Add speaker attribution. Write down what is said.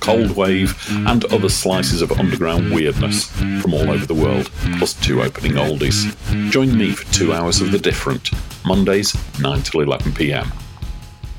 Speaker 1: Cold Wave, and other slices of underground weirdness from all over the world, plus 2 opening oldies. Join me for 2 hours of the different, Mondays 9 till 11 p.m.